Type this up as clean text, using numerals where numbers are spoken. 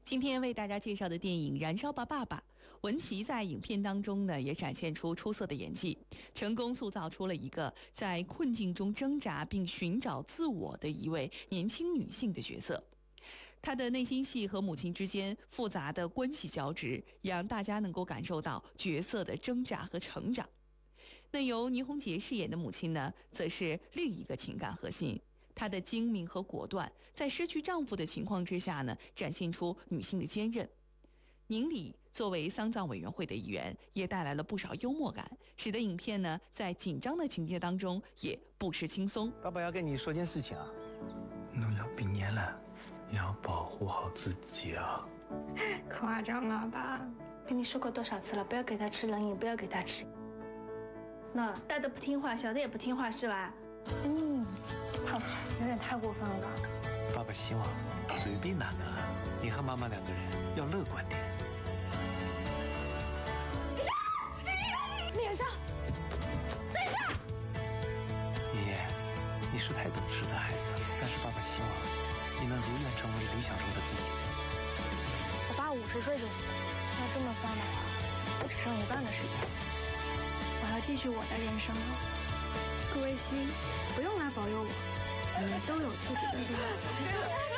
今天为大家介绍的电影《燃烧吧，爸爸》，文淇在影片当中呢也展现出出色的演技，成功塑造出了一个在困境中挣扎并寻找自我的一位年轻女性的角色。她的内心戏和母亲之间复杂的关系交织，让大家能够感受到角色的挣扎和成长。那由倪虹洁饰演的母亲呢，则是另一个情感核心。她的精明和果断，在失去丈夫的情况之下呢，展现出女性的坚韧。宁理作为丧葬委员会的一员，也带来了不少幽默感，使得影片呢在紧张的情节当中也不失轻松。 爸爸要跟你说件事情啊， 侬要毕业了，你要保护好自己啊！ 夸张了吧？跟你说过多少次了，不要给他吃冷饮，不要给他吃。那大的不听话，小的也不听话是吧？ 有点太过分了吧？ 爸爸希望随便哪个，你和妈妈两个人要乐观点。 脸上，对上。 爷爷，你是太懂事的孩子，但是爸爸希望你能如愿成为理想中的自己。 我爸50岁就死了，要这么算的话，我只剩一半的时间了。 我要继续我的人生了。各位星，不用来保佑我，你们都有自己的路要走。